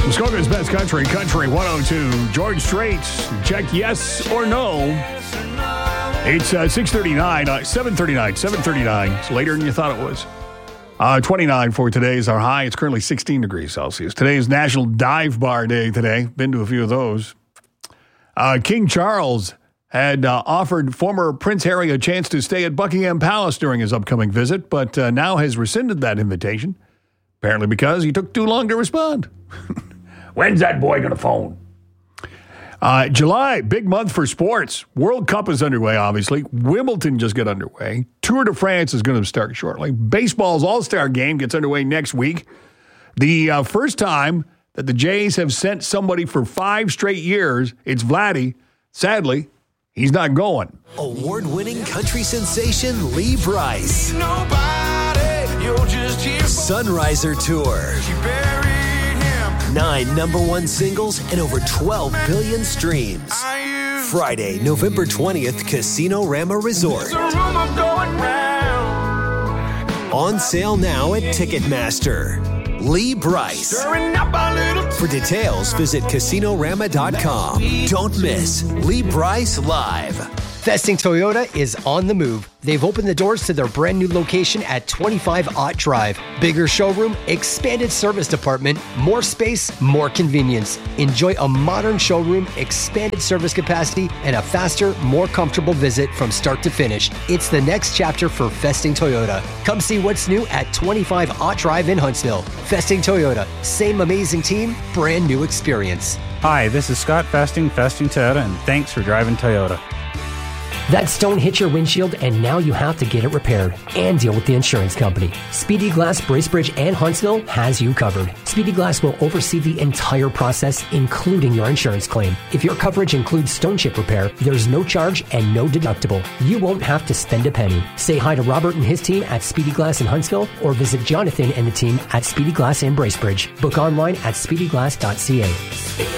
Muskoka's Best Country, Country 102. George Strait, check yes or no. It's 6:39, 7:39. It's later than you thought it was. 29 for today is our high. It's currently 16 degrees Celsius. Today is National Dive Bar Day today. Been to a few of those. King Charles had offered former Prince Harry a chance to stay at Buckingham Palace during his upcoming visit, but now has rescinded that invitation, apparently because he took too long to respond. When's that boy going to phone? July, big month for sports. World Cup is underway, obviously. Wimbledon just got underway. Tour de France is going to start shortly. Baseball's All-Star Game gets underway next week. The first time that the Jays have sent somebody for 5 straight years, it's Vladdy. Sadly, he's not going. Award-winning country sensation Lee Brice. Sunriser Tour. 9 #1 singles and over 12 billion streams. Friday, November 20th, Casino Rama Resort. On sale now at Ticketmaster. Lee Brice. For details, visit casinorama.com. Don't miss Lee Brice Live. Festing Toyota is on the move. They've opened the doors to their brand new location at 25 Ott Drive. Bigger showroom, expanded service department, more space, more convenience. Enjoy a modern showroom, expanded service capacity, and a faster, more comfortable visit from start to finish. It's the next chapter for Festing Toyota. Come see what's new at 25 Ott Drive in Huntsville. Festing Toyota, same amazing team, brand new experience. Hi, this is Scott Festing Toyota, and thanks for driving Toyota. That stone hit your windshield and now you have to get it repaired and deal with the insurance company. Speedy Glass, Bracebridge, and Huntsville has you covered. Speedy Glass will oversee the entire process, including your insurance claim. If your coverage includes stone chip repair, there's no charge and no deductible. You won't have to spend a penny. Say hi to Robert and his team at Speedy Glass in Huntsville or visit Jonathan and the team at Speedy Glass in Bracebridge. Book online at speedyglass.ca.